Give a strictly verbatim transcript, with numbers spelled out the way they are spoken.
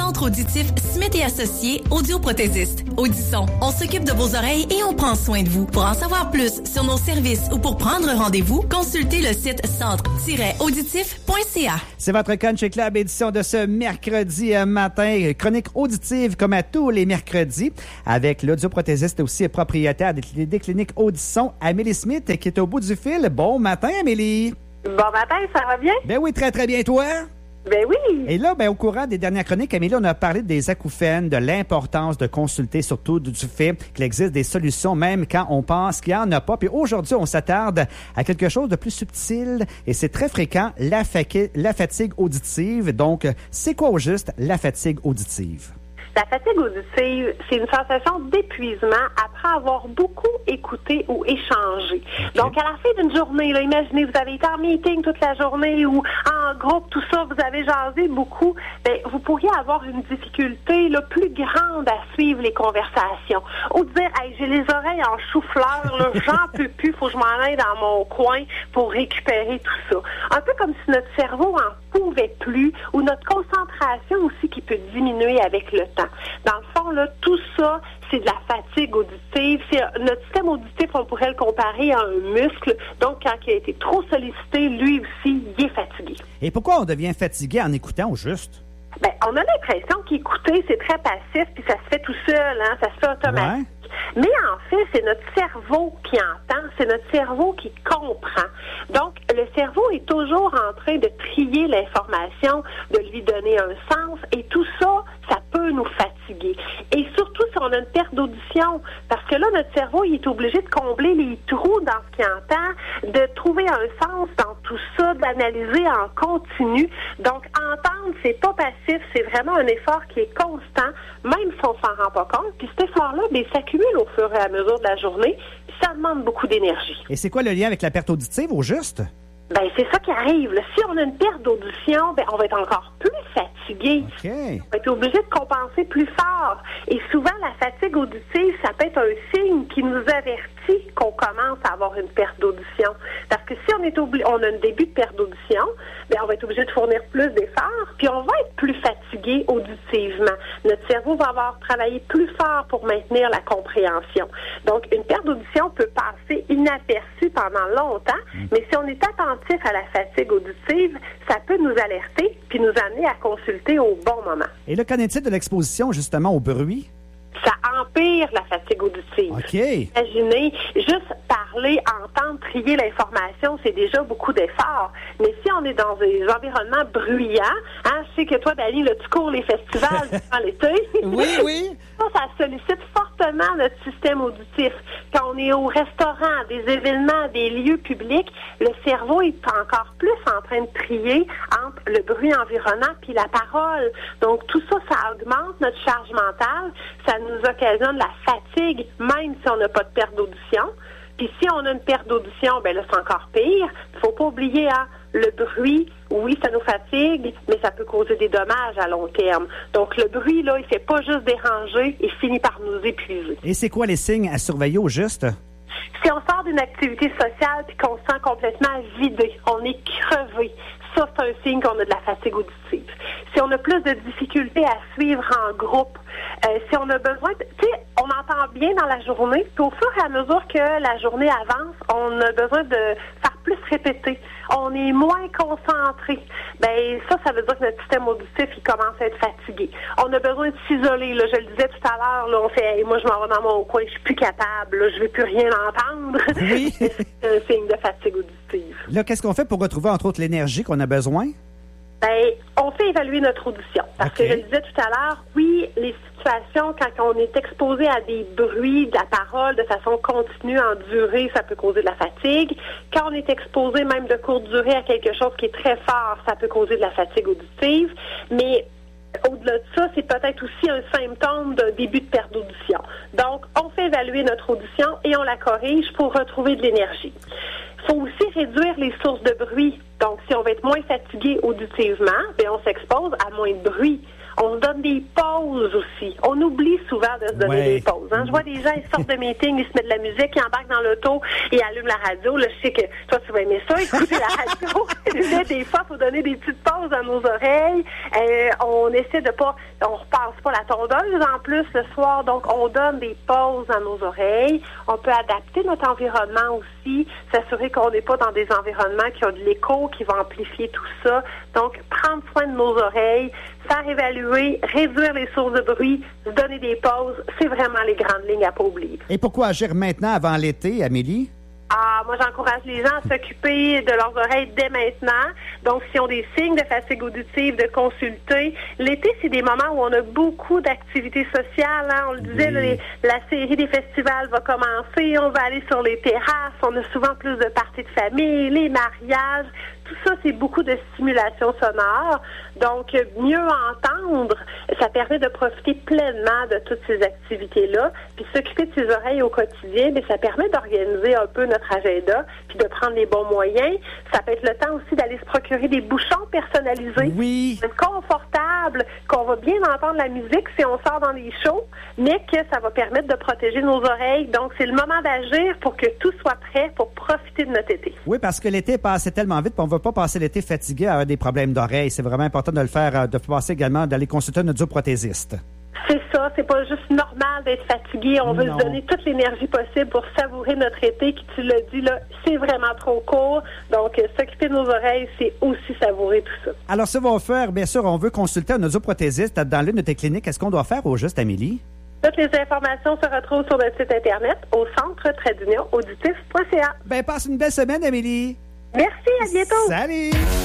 Centre auditif Smith et Associés, audioprothésiste. Audisson, on s'occupe de vos oreilles et on prend soin de vous. Pour en savoir plus sur nos services ou pour prendre rendez-vous, consultez le site centre tiret auditif point c a. C'est votre Country Club édition de ce mercredi matin. Chronique auditive comme à tous les mercredis avec l'audioprothésiste aussi propriétaire des, des cliniques Audisson, Amélie Smith, qui est au bout du fil. Bon matin, Amélie. Bon matin, ça va bien? Ben oui, très, très bien. Toi? Ben oui. Et là, ben, au courant des dernières chroniques, Amélie, on a parlé des acouphènes, de l'importance de consulter, surtout du fait qu'il existe des solutions, même quand on pense qu'il n'y en a pas. Puis aujourd'hui, on s'attarde à quelque chose de plus subtil et c'est très fréquent, la, fa- la fatigue auditive. Donc, c'est quoi au juste la fatigue auditive? La fatigue auditive, c'est une sensation d'épuisement après avoir beaucoup écouté ou échangé. Okay. Donc, à la fin d'une journée, là, imaginez, vous avez été en meeting toute la journée ou en groupe, tout ça, vous avez jasé beaucoup, bien, vous pourriez avoir une difficulté là, plus grande à suivre les conversations. Ou dire, hey, j'ai les oreilles en chou-fleur, là, j'en peux plus, faut que je m'en aille dans mon coin pour récupérer tout ça. Un peu comme si notre cerveau en pouvait plus ou notre concentration aussi qui peut diminuer avec le temps. Dans le fond, là, tout ça, c'est de la fatigue auditive. C'est, notre système auditif, on pourrait le comparer à un muscle. Donc, quand il a été trop sollicité, lui aussi, il est fatigué. Et pourquoi on devient fatigué en écoutant au juste? Ben, on a l'impression qu'écouter, c'est très passif, puis ça se fait tout seul, hein, ça se fait automatique. Ouais. Mais en fait, c'est notre cerveau qui entend, c'est notre cerveau qui comprend. Donc, le cerveau est toujours en train de trier l'information, de lui donner un sens, et tout ça, ça peut nous fatiguer. Et surtout si on a une perte d'audition, parce que là, notre cerveau, il est obligé de combler les trous dans ce qu'il entend, de trouver un sens dans tout ça, d'analyser en continu. Donc, entendre, c'est pas passif, c'est vraiment un effort qui est constant, même si on s'en rend pas compte. Puis cet effort-là, bien, s'accumule au fur et à mesure de la journée, puis ça demande beaucoup d'énergie. Et c'est quoi le lien avec la perte auditive, au juste? Ben c'est ça qui arrive. Là. Si on a une perte d'audition, ben on va être encore plus fatigué. Okay. On va être obligé de compenser plus fort. Et souvent, la fatigue auditive, ça peut être un signe qui nous avertit qu'on commence à avoir une perte d'audition. Parce que si on est obli- on a un début de perte d'audition, ben on va être obligé de fournir plus d'efforts, puis on va être plus fatigué auditivement. Notre cerveau va avoir travaillé plus fort pour maintenir la compréhension. Donc, une perte d'audition peut passer inaperçue pendant longtemps, mmh. mais si on est attentif à la fatigue auditive, ça peut nous alerter puis nous amener à consulter au bon moment. Et là, qu'en est-il de l'exposition justement au bruit? Ça empire la fatigue auditive. OK. Imaginez, juste parler, entendre, trier l'information, c'est déjà beaucoup d'efforts. Mais si on est dans des environnements bruyants, hein, je sais que toi, Dani, là, tu cours les festivals durant l'été. Oui, oui. Ça, ça sollicite fortement notre système auditif. Quand on est au restaurant, des événements, des lieux publics, le cerveau est encore plus en train de trier entre le bruit environnant puis la parole. Donc, tout ça, ça augmente notre charge mentale. Ça nous occasionne la fatigue, même si on n'a pas de perte d'audition. Puis si on a une perte d'audition, ben là, c'est encore pire. Il faut pas oublier, hein, le bruit, oui, ça nous fatigue, mais ça peut causer des dommages à long terme. Donc, le bruit, là, il fait pas juste déranger, il finit par nous épuiser. Et c'est quoi les signes à surveiller au juste? Si on sort d'une activité sociale puis qu'on se sent complètement vidé, on est crevé, ça, c'est un signe qu'on a de la fatigue auditive. Si on a plus de difficultés à suivre en groupe, euh, si on a besoin, de, tu sais, on entend bien dans la journée, puis au fur et à mesure que la journée avance, on a besoin de faire plus répéter. On est moins concentré. Ben ça, ça veut dire que notre système auditif, il commence à être fatigué. On a besoin de s'isoler. Là, je le disais tout à l'heure, là, on fait hey, moi, je m'en vais dans mon coin, je suis plus capable, là, je vais plus rien entendre. Oui. C'est un signe de fatigue auditive. Là, qu'est-ce qu'on fait pour retrouver, entre autres, l'énergie qu'on a besoin? Ben, on fait évaluer notre audition. Parce okay. que je le disais tout à l'heure, oui, les situations, quand on est exposé à des bruits, de la parole de façon continue, en durée, ça peut causer de la fatigue. Quand on est exposé même de courte durée à quelque chose qui est très fort, ça peut causer de la fatigue auditive. Mais au-delà de ça, c'est peut-être aussi un symptôme d'un début de perte d'audition. Donc, on fait évaluer notre audition et on la corrige pour retrouver de l'énergie. Il faut aussi réduire les sources de bruit. Donc, si on veut être moins fatigué auditivement, bien, on s'expose à moins de bruit. On se donne des pauses pauses aussi. On oublie souvent de se donner ouais. des pauses. Hein? Je vois des gens, ils sortent de meeting, ils se mettent de la musique, ils embarquent dans l'auto, ils allument la radio. Là, je sais que toi, tu vas aimer ça, écouter la radio. Mais des fois, il faut donner des petites pauses à nos oreilles. Euh, on essaie de pas... On repasse pas la tondeuse en plus le soir, donc on donne des pauses à nos oreilles. On peut adapter notre environnement aussi, s'assurer qu'on n'est pas dans des environnements qui ont de l'écho, qui vont amplifier tout ça. Donc, prendre soin de nos oreilles, faire évaluer, réduire les sources de bruit, se donner des pauses, c'est vraiment les grandes lignes à pas oublier. Et pourquoi agir maintenant avant l'été, Amélie? Ah, moi, j'encourage les gens à s'occuper de leurs oreilles dès maintenant. Donc, s'ils ont des signes de fatigue auditive, de consulter. L'été, c'est des moments où on a beaucoup d'activités sociales. Hein? On le disait, oui. là, les, la série des festivals va commencer. On va aller sur les terrasses. On a souvent plus de parties de famille, les mariages. Tout ça, c'est beaucoup de stimulation sonore. Donc, mieux entendre, ça permet de profiter pleinement de toutes ces activités-là. Puis s'occuper de ses oreilles au quotidien, mais ça permet d'organiser un peu notre agenda, puis de prendre les bons moyens. Ça peut être le temps aussi d'aller se procurer des bouchons personnalisés. Oui. Confortables, qu'on va bien entendre la musique si on sort dans les shows, mais que ça va permettre de protéger nos oreilles. Donc, c'est le moment d'agir pour que tout soit prêt pour profiter de notre été. Oui, parce que l'été est passé tellement vite, puis on ne veut pas passer l'été fatigué à avoir des problèmes d'oreilles. C'est vraiment important de le faire, de passer également, d'aller consulter un audioprothésiste. C'est ça, c'est pas juste normal d'être fatigué. On veut non. se donner toute l'énergie possible pour savourer notre été, qui, tu l'as dit, là, c'est vraiment trop court. Donc, euh, s'occuper de nos oreilles, c'est aussi savourer tout ça. Alors, ça va faire, bien sûr, on veut consulter un audioprothésiste dans l'une de tes cliniques. Qu'est-ce qu'on doit faire au juste, Amélie? Toutes les informations se retrouvent sur notre site Internet au centre trait d'union auditif point c a. Ben, passe une belle semaine, Amélie. Merci, à bientôt. Salut!